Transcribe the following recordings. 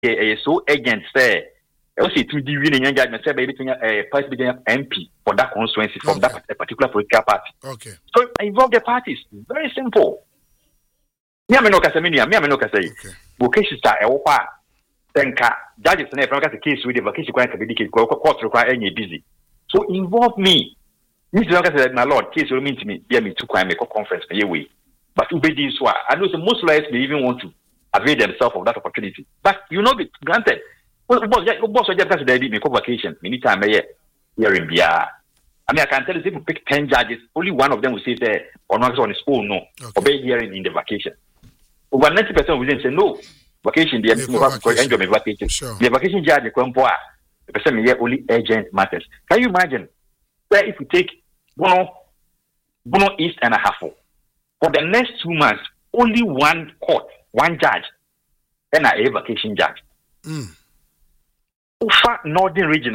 so agent say also to the winning young judgment say baby price begin MP for that constituency from that particular political party. Okay. So involve the parties. Very simple. Me no kasa vocation star ewopa tenka judges na from kasa case with the vacation kwa be dictate court require any busy. So involve me. Me say my lord case will mean to me be me to kwa me conference me way. But ubedi so I know most lawyers may even want to avail themselves of that opportunity. But you know, granted, boss just because they be vacation, anytime hearing bia. I mean, I can tell you, if you pick 10 judges, only one of them will say that on his own, no, obey hearing in the vacation. Over 90% will say no, vacation, the enjoy my vacation. Sure. The vacation judge, the person may only urgent matters. Can you imagine? Where if you take Bono East and a half for the next 2 months, only one court, one judge, and a vacation judge. Ufa Northern Region,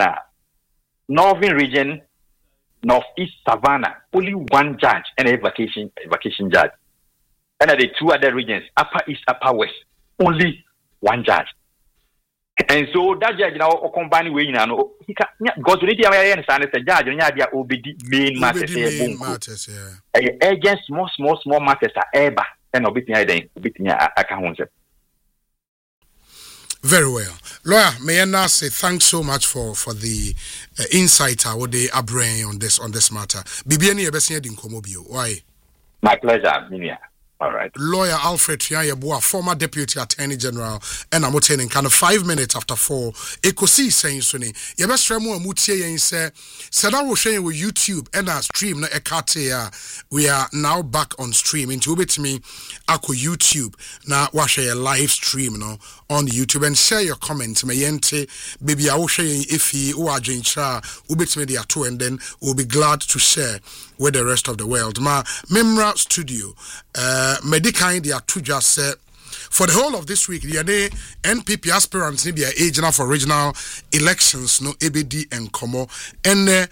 Northeast Savannah, only one judge and a vacation judge. And the two other regions, Upper East, Upper West, only one judge. And so that judge now combine way now. He can because we need to understand the judge and the OBD main matters. Agents small matters are ever and obitting account. Very well. Lawyer, may I now say thanks so much for the insight what they are bringing on this matter. Bibiani ebesi din komobio. Why? My pleasure, Minia. All right. Lawyer Alfred Fianyeboa, former Deputy Attorney General, and I'm attending kind of 5 minutes after 4. Ekosi saying Sunny. Yabesremo Mutie and say, Sada Roshan with YouTube and our stream na ekate. We are now back on stream. Into ubit me ako YouTube na watch a live stream no on YouTube and share your comments. Mayente baby I will share if he or Jincha ubit me the ato and then we'll be glad to share with the rest of the world. Ma Memra Studio, Medicaid, they are two just said for the whole of this week, the NPP aspirants need their age now for regional elections, no ABD and Como, and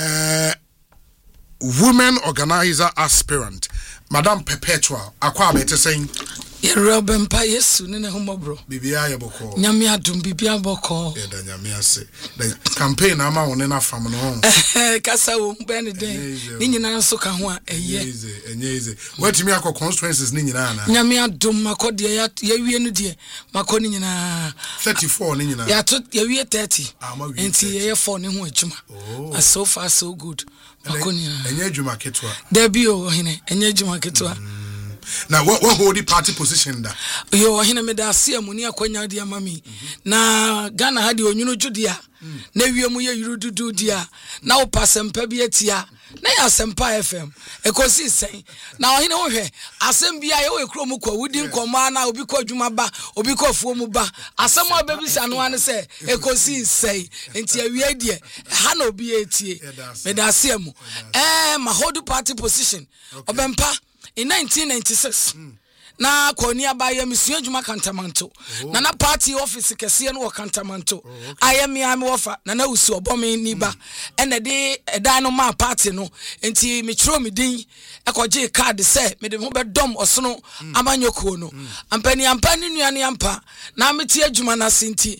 women organizer aspirant, Madame Perpetua, Aqua better saying. Robin Payesu in a home bro. Bibia Boko. Nyamia dum Bibia Boko. Nyamia say. The campaign ama on enough from home. Kasa Benedict. Nina Soka, a year. Easy. What me ako constituencies Nina? Nyamia dum Makodia, Yawi dear, Maconina 34 Nina. Ya took Yawi 30. And see a phone in Wachuma. So far, so good. Maconia. And Yajuma Ketua. Debut, and Yajuma Ketua. Now, what hold the party position that? You are in a medacia, Munia Konya, dear mammy. Now, Ghana had you, Judia. Neviamuya, you do, dear. Now, pass and Pebiatia. Nay, Sempa FM. A cosi say. Now, I know her. Assembly, I owe a chromoco, wouldn't come on now, because Jumaba, or because Fumuba. As some more babies and one say, a cosi say, and tia we idea. Hano BAT. Medaciamu. My whole party position. Obempa. In 1996, na Konya Baya Monsieur Juma Cantamanto, Nana party office Cassian or Cantamanto. I am offer, Nana Uso, Bommy Niba, and a day a dynama party no, and T. Mitromi Ding, a Koje card say, made a mobile dom or snow, Amanyo Kono, and Penny and Penny Yampa, Namitia Jumana Sinti,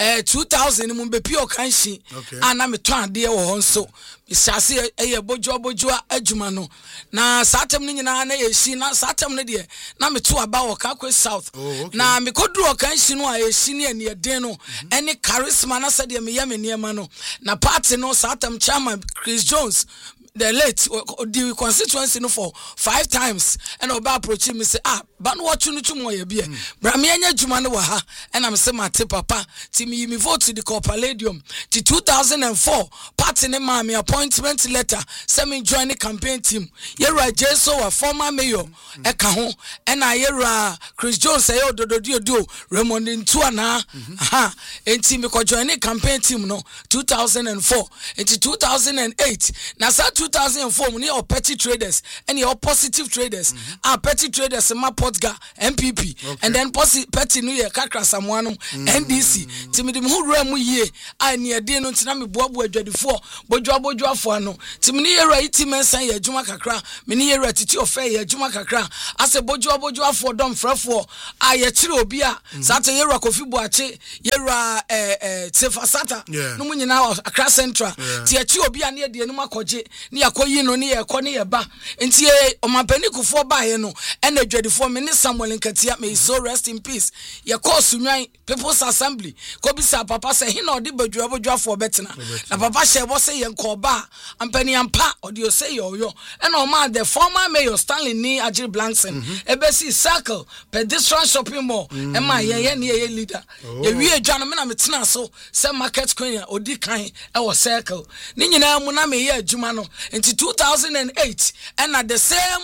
2000 Mumbe Pio Kanshi, and I'm a turn dear or so. Isasi eye bojo adwumano na satem ni nyina na yeshi na satem ne de na meto aba wo Kakwe South na mekodu o kan shi no a yeshi ne ane den no ene charisma na sade me yame niema no na party no satem chairman Chris Jones the late the constituency no for 5 times and oba approach me say but no what you no ye bia bra me anya dwuma no wa ha and am say mate papa ti me vote to the Palladium to 2004 party ne ma me appointment letter say me join the campaign team yera Jeso a former mayor e ka ho and yera Chris Jones say ododo Raymond Ntuana ha enti me ko join the campaign team no 2004 into 2008 na sa 2004 mu ne petty traders and your positive traders petty traders ma Potga MPP and then petty no ye kakra samoano NDC timidi mu hurra mu yie a ne de no ntina me boabo adwadifo bodwo afo ano timini ye ra iti mensan ye adwuma kakra me ne ye ra titi ofe ye adwuma kakra ase bodwo afo dom frefo a ye kire obi a sata ye ra Kofi Boache ye ra Tefasata no mu nyina Accra Central ti ye kire obi a ne de no makoje ne yakoyi no ne ye ko ne ye ba enti omampani kufo ba ye no ena adwadifo me ne Samuel Nkatia may so rest in peace ye call Sunwan People's Assembly ko bi sa papa say he na odi bodwo afo betena na papa shebo say ye nko ba ampani ampa odi say yo and o man the former mayor Stanley Ni Ajiri Blankson ebesi circle pedestrian shopping mall e ma ye leader ye wie adwa no me na metena so say market queen odi kan e wo circle ni nyina mu na me ye adwuma no into 2008 and at the same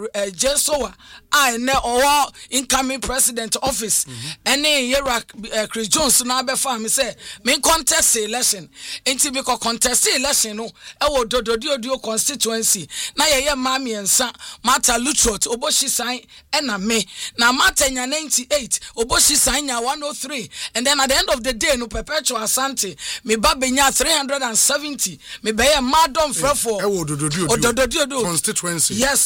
Jesoa I ne or incoming president office any year Chris Jones na be fa me say me contest election enti be contest election no e wo dododio constituency na ye mami ensa Mata Lutrot oboshi sign na me na Mata nya 98 oboshi sign nya 103 and then at the end of the day no Perpetual Asante me ba benya 370 me be ye madam frefo e wo dododio constituency yes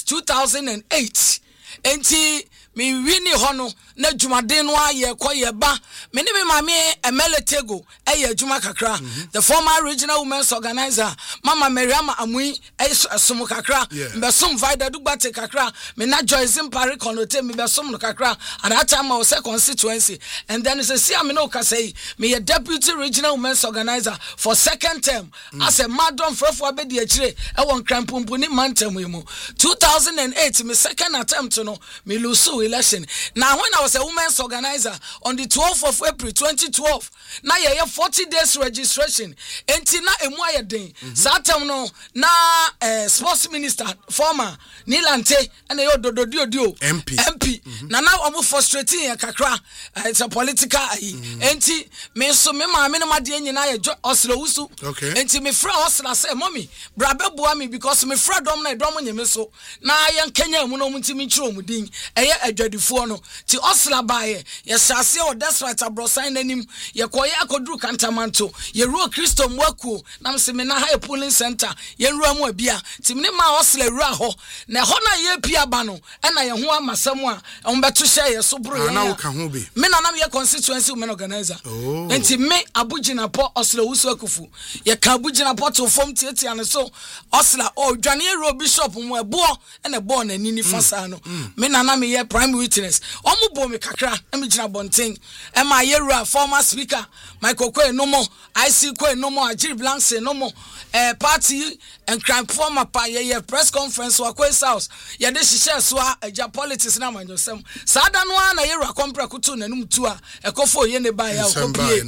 2008 enti mi wini hono na dwumaden no aye koye ba me ne me mame Emeletego eye dwuma kakra the former regional women's organizer Mama Mariama Amui som kakra be som vida dugbate kakra me na Joyce Mpare konote me be som no kakra at that time I was a constituency and then it's a see me no say me a deputy regional women's organizer for second term as a madam frefo abedi akire e won krampumpu ni mantem mu 2008 me second attempt no me lose election. Now when I was a women's organizer on the 12th of April 2012, now you have 40 days registration. Entina emuaye den. Satam no na sports minister former Nilante and yo dododio MP. Now I'm frustrating ya kakra. It's a political enti me so me ma me no ma de nyina ye oslo wusu. Enti me fra osla say mommy brabe boa me because me fra dom na dom nyeme so. Na yan Kenya mu no mu ntimi chiro mu din. Eye adwadifo no ti osla bae ye sase o desperate abrosan nanim ye koye akoduru kantamanto ye ruo Kristo mwaku nam se me na high polling center ye ruo mu abia ti me ma osla ruo ho na ho na ye pia ba no e na ye ho amasam a ombeto hye ye so bro ye na wo ka ho bi me na nam ye constituency women organizer enti me abugina po osla wusu akufu ye ka abugina po to form tietia ne so osla o dwane ye ruo bishop mu ebo e na bo na nini fasa no me na nam ye prime witness omo bo me kakra e me gina bonten e ma ye ruo former speaker Michael Kwe no mo IC Kwe no mo Ajiri Blankson no mo party and crime former pa ye press conference wa Kwe South ye de hihye so a politics na manjosem sada no na ye ruo kompra kutu nanum tu a ekofo ye ne ba ya okopie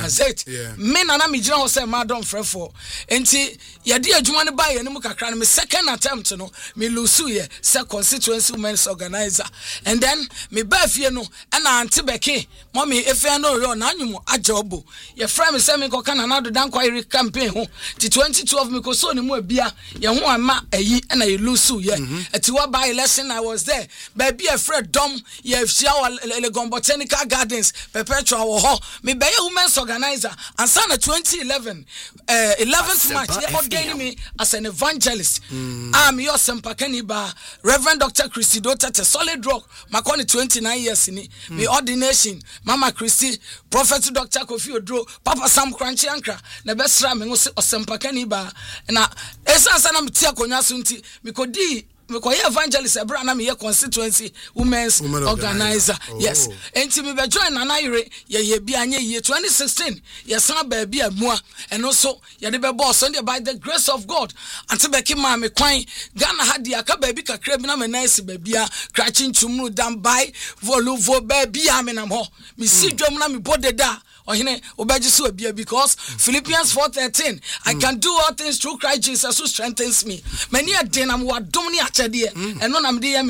me na me gina ho say madam frefo enti ye de adwuma ne ba ye ne mu kakra no me second attempt no me lose ye se constituency women's organizer and then me ba fie no na antibeke mommy efe no yo na anyumu ajobo ye frame say me koka na do dan kwai campaign ho ti 2012 me ko so ni mu abia ye ho ama ayi na ye lose ye ati wa by election I was there baby e free dom ye fia Legon Botanical Gardens Perpetual wo ho me be ye women's organizer and sana 2011 11th March ye ordained me as an evangelist I'm your sempakani ba Reverend Dr. Christy Dota Solid Rock makoni 29 years ni me ordination Mama Christy Prophet Dr. Kofi Odro Papa Sam Crunchy Ankra na besra me ngo osempakani ba na esansa na mtia konwa so nti me kodi me koye evangelist ebra na me ye constituency women's organizer yes enti me be join na yire ye bi anye ye 2016 ye san ba bi amua eno so ye de be boss on by the grace of God ante be ki ma me kwan Ghana hadi aka ba bi kakra bi na me nice ba bia crachin tumru dan by voluvo ba bia me nam ho me si dwom na me bodeda ohine obaji so bia because Philippians 4:13 I can do all things through Christ Jesus who strengthens me many a day na mo adom ni achede eno na me